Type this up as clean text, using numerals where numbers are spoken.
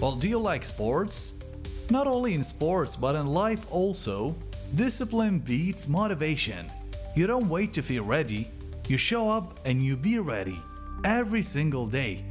Well, do you like sports? Not only in sports but in life also, discipline beats motivation. You don't wait to feel ready, you show up and you be ready every single day.